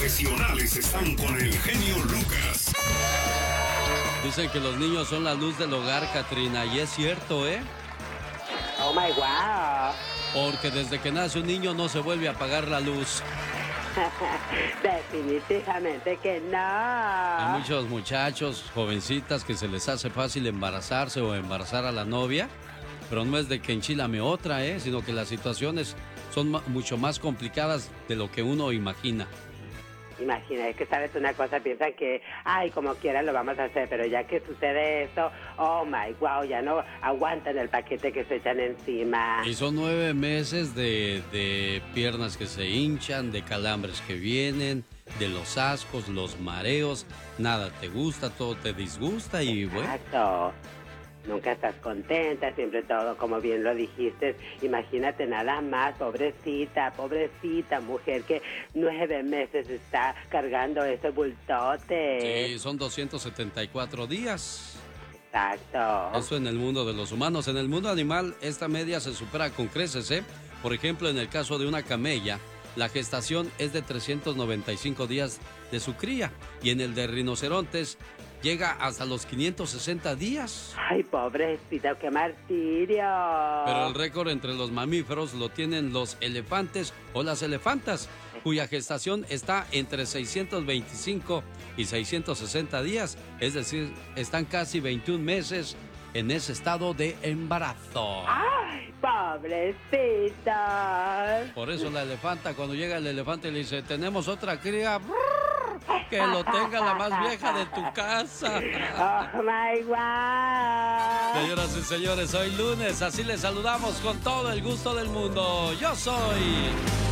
profesionales están con el genio Lucas. Dicen que los niños son la luz del hogar, Catrina, y es cierto, ¿eh? Oh my wow. Porque desde que nace un niño no se vuelve a apagar la luz. Definitivamente que no. Hay muchos muchachos, jovencitas, que se les hace fácil embarazarse o embarazar a la novia, pero no es de que enchilame otra, sino que las situaciones son mucho más complicadas de lo que uno imagina. Imagina, es que sabes una cosa, piensan que, ay, como quiera lo vamos a hacer, pero ya que sucede esto, oh my wow, ya no aguantan el paquete que se echan encima. Y son 9 meses de piernas que se hinchan, de calambres que vienen, de los ascos, los mareos, nada te gusta, todo te disgusta y bueno. Exacto. Nunca estás contenta, siempre todo, como bien lo dijiste. Imagínate nada más, pobrecita mujer que 9 meses está cargando ese bultote. Sí, son 274 días. Exacto. Eso en el mundo de los humanos. En el mundo animal, esta media se supera con creces, ¿eh? Por ejemplo, en el caso de una camella, la gestación es de 395 días de su cría. Y en el de rinocerontes, llega hasta los 560 días. Ay, pobrecita, qué martirio. Pero el récord entre los mamíferos lo tienen los elefantes o las elefantas, cuya gestación está entre 625 y 660 días. Es decir, están casi 21 meses en ese estado de embarazo. ¡Ay, pobrecita! Por eso la elefanta, cuando llega el elefante, le dice, tenemos otra cría. Que lo tenga la más vieja de tu casa. Oh my God. Señoras y señores, hoy lunes, así les saludamos con todo el gusto del mundo. Yo soy